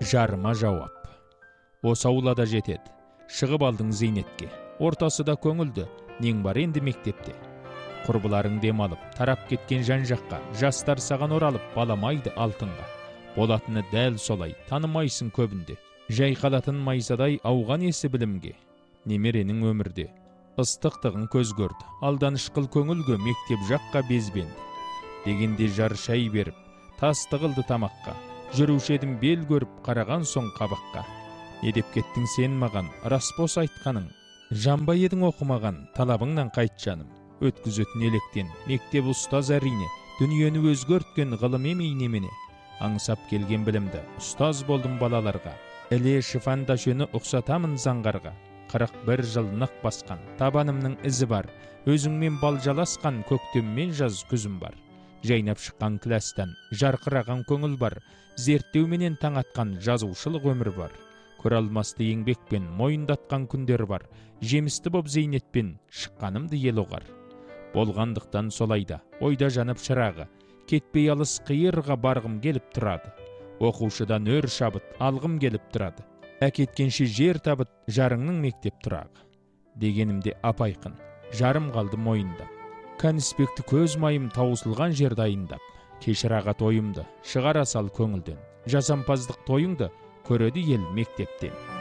Жарыма жауап. Осы аулада жетеді. Шығып алдың зейнетке. Ортасы да көңілді. Нең бар енді мектепте. Құрбыларың демалып, тарап кеткен жан жаққа. Жастар саған оралып, баламайды алтынға. Болатыны дәл солай, танымайсың көбінде. Жай қалатын майзадай ауған есі білімге. Немеренің өмірде. Ыстықтығын көз көрді. Алданыш қыл көңілге, мектеп жаққа безбенді. Дегенде жар шай беріп, тасты қылды тамаққа. Жүруші едім бел көріп, қараған соң қабаққа. Не деп кеттің сен маған, рас бос айтқаның. Жанбай едің оқымаған, талабыңнан қайт жаным. Өткізетін електен, мектеп ұстаз әрине. Дүниені өзгерткен ғылым емей немене. Аңсап келген білімді, ұстаз болдым балаларға. Іле шифанда жөні ұқсатамын заңғарға. 41 жыл нық басқан, табанымның ізі бар. Өзіңмен балжаласқан, көктеммен жаз күзім бар. Жайнап шыққан кластан, жарқыраған көңіл бар. Зерттеуменен таң атқан жазушылық өмір бар. Көр алмасты еңбекпен мойындатқан күндер бар. Жемісті боп зейнетпен шыққанымды ел оғар. Болғандықтан солайда, ойда жанып шырағы. Кетпей алыс қиырға барғым келіп тұрады. Оқушыдан өр шабыт алғым келіп тұрады. Әкеткенше жер табыт жарыңның мектеп тұрағы. Дегенімде апайқын, жарым қалды мойындап. Конспекті көз майым таусылған жер дайындап. Кешіраға тойымды, шығара сал көңілден. Жасампаздық тойыңды көреді ел мектептен.